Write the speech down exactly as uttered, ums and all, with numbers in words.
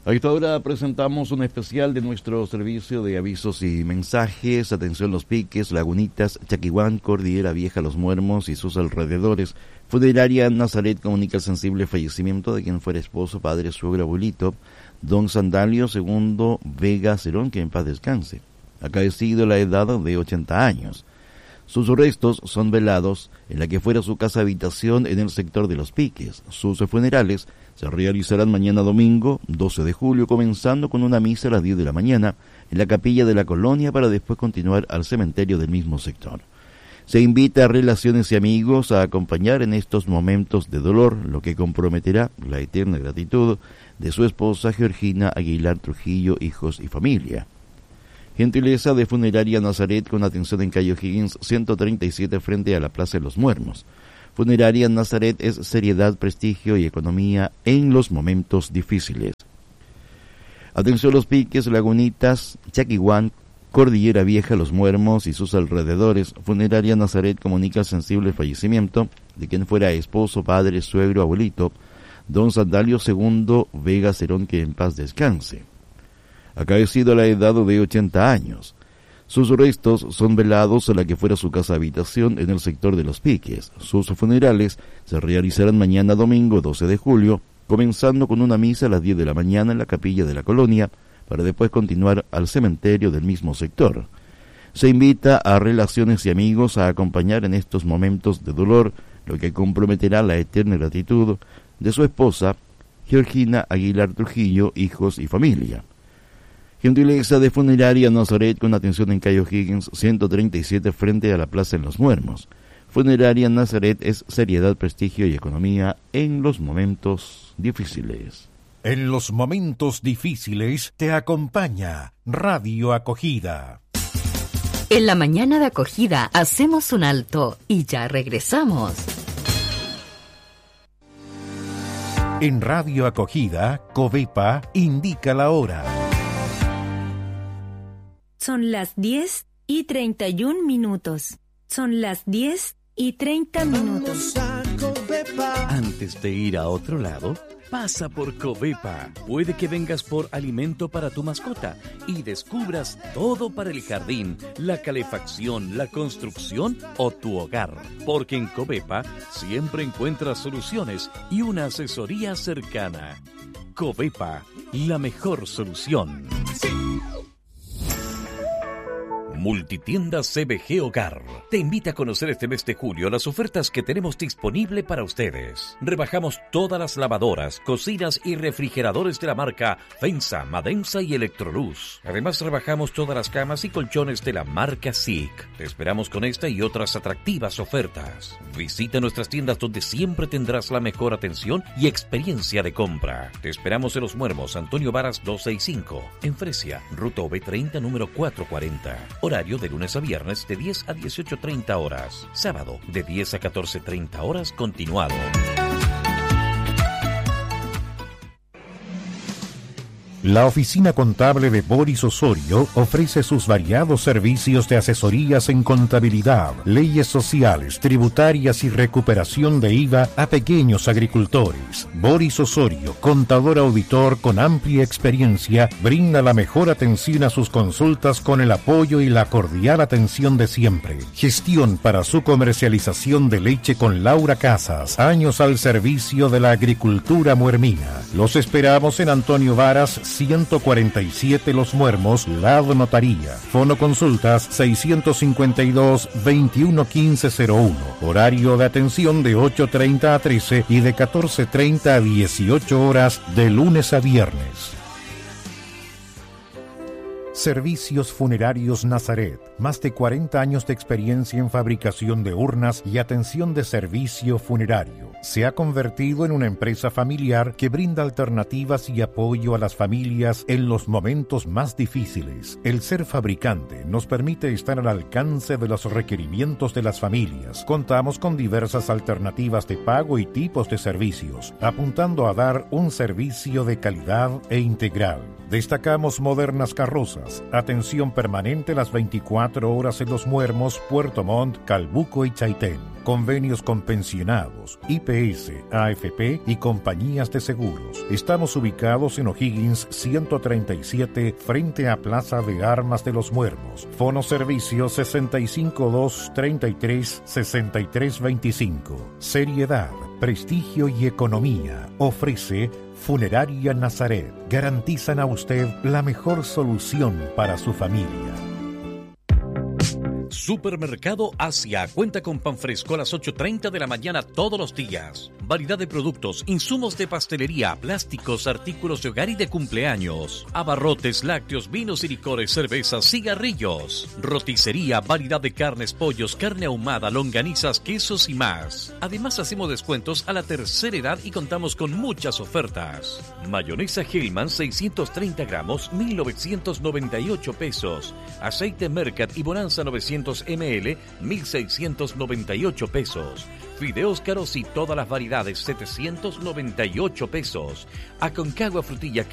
A esta hora presentamos un especial de nuestro servicio de avisos y mensajes. Atención, Los Piques, Lagunitas, Chaquihuán, Cordillera Vieja, Los Muermos y sus alrededores. Funeraria Nazaret comunica el sensible fallecimiento de quien fuera esposo, padre, suegro, abuelito, don Sandalio segundo Vega Cerón, que en paz descanse. Acaecido la edad de ochenta años. Sus restos son velados en la que fuera su casa habitación en el sector de Los Piques. Sus funerales se realizarán mañana domingo, doce de julio, comenzando con una misa a las diez de la mañana en la capilla de la colonia para después continuar al cementerio del mismo sector. Se invita a relaciones y amigos a acompañar en estos momentos de dolor, lo que comprometerá la eterna gratitud de su esposa Georgina Aguilar Trujillo, hijos y familia. Gentileza de Funeraria Nazaret con atención en calle O'Higgins ciento treinta y siete frente a la Plaza de los Muermos. Funeraria Nazaret es seriedad, prestigio y economía en los momentos difíciles. Atención, Los Piques, Lagunitas, Chaquihuán, Cordillera Vieja, Los Muermos y sus alrededores. Funeraria Nazaret comunica el sensible fallecimiento de quien fuera esposo, padre, suegro, abuelito, don Sandalio segundo Vega Cerón, que en paz descanse. Acaecido a la edad de ochenta años. Sus restos son velados en la que fuera su casa habitación en el sector de Los Piques. Sus funerales se realizarán mañana domingo doce de julio, comenzando con una misa a las diez de la mañana en la capilla de la colonia, para después continuar al cementerio del mismo sector. Se invita a relaciones y amigos a acompañar en estos momentos de dolor, lo que comprometerá la eterna gratitud de su esposa, Georgina Aguilar Trujillo, hijos y familia. Gentileza de Funeraria Nazaret con atención en calle O'Higgins ciento treinta y siete frente a la Plaza de los Muermos. Funeraria Nazaret es seriedad, prestigio y economía en los momentos difíciles. En los momentos difíciles te acompaña Radio Acogida. En la mañana de Acogida hacemos un alto y ya regresamos. En Radio Acogida, Covepa indica la hora. Son las diez y treinta y un minutos. Son las diez y treinta minutos. Antes de ir a otro lado, pasa por Covepa. Puede que vengas por alimento para tu mascota y descubras todo para el jardín, la calefacción, la construcción o tu hogar. Porque en Covepa siempre encuentras soluciones y una asesoría cercana. Covepa, la mejor solución. Sí. Multitienda C B G Hogar te invita a conocer este mes de julio las ofertas que tenemos disponible para ustedes. Rebajamos todas las lavadoras, cocinas y refrigeradores de la marca Fensa, Madensa y Electroluz. Además, rebajamos todas las camas y colchones de la marca S I C. Te esperamos con esta y otras atractivas ofertas. Visita nuestras tiendas donde siempre tendrás la mejor atención y experiencia de compra. Te esperamos en Los Muermos, Antonio Varas doscientos sesenta y cinco. En Fresia, Ruta O B treinta, número cuatrocientos cuarenta. Horario de lunes a viernes de diez a dieciocho treinta horas. Sábado de diez a catorce treinta horas continuado. La oficina contable de Boris Osorio ofrece sus variados servicios de asesorías en contabilidad, leyes sociales, tributarias y recuperación de I V A a pequeños agricultores. Boris Osorio, contador auditor con amplia experiencia, brinda la mejor atención a sus consultas con el apoyo y la cordial atención de siempre. Gestión para su comercialización de leche con Laura Casas, años al servicio de la agricultura muermina. Los esperamos en Antonio Varas ciento cuarenta y siete Los Muermos, Lado Notaría. Fono consultas seiscientos cincuenta y dos, veintiuno quince cero uno. Horario de atención de ocho treinta a trece y de catorce treinta a dieciocho horas de lunes a viernes. Servicios Funerarios Nazaret. Más de cuarenta años de experiencia en fabricación de urnas y atención de servicio funerario. Se ha convertido en una empresa familiar que brinda alternativas y apoyo a las familias en los momentos más difíciles. El ser fabricante nos permite estar al alcance de los requerimientos de las familias. Contamos con diversas alternativas de pago y tipos de servicios, apuntando a dar un servicio de calidad e integral. Destacamos modernas carrozas, Más, atención permanente las veinticuatro horas en Los Muermos, Puerto Montt, Calbuco y Chaitén. Convenios con pensionados, I P S, A F P y compañías de seguros. Estamos ubicados en O'Higgins ciento treinta y siete, frente a Plaza de Armas de Los Muermos. Fono servicio sesenta y cinco dos treinta y tres sesenta y tres veinticinco. Seriedad, prestigio y economía. Ofrece Funeraria Nazaret. Garantizan a usted la mejor solución para su familia. Supermercado Asia cuenta con pan fresco a las ocho y treinta de la mañana todos los días. Variedad de productos, insumos de pastelería, plásticos, artículos de hogar y de cumpleaños. Abarrotes, lácteos, vinos y licores, cervezas, cigarrillos. Roticería, variedad de carnes, pollos, carne ahumada, longanizas, quesos y más. Además hacemos descuentos a la tercera edad y contamos con muchas ofertas. Mayonesa Hellman seiscientos treinta gramos, mil novecientos noventa y ocho pesos. Aceite Mercat y Bonanza novecientos mililitros, mil seiscientos noventa y ocho pesos. Fideos caros y todas las variedades, setecientos noventa y ocho pesos. Aconcagua Frutilla